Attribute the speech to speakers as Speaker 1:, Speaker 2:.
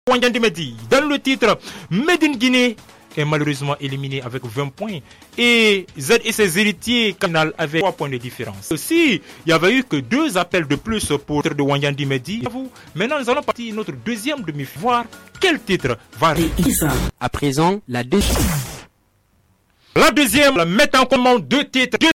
Speaker 1: Wandian Medi. Dans le titre, Medine Guinée est malheureusement éliminé avec 20 points. Et Z et ses héritiers Canal avec 3 points de différence. Aussi, il n'y avait eu que 2 appels de plus pour le titre de Wandian Medi. Maintenant, nous allons partir notre deuxième demi-finale. Voir quel titre va arriver.
Speaker 2: À présent, la deuxième.
Speaker 1: La deuxième met en commande 2 titres.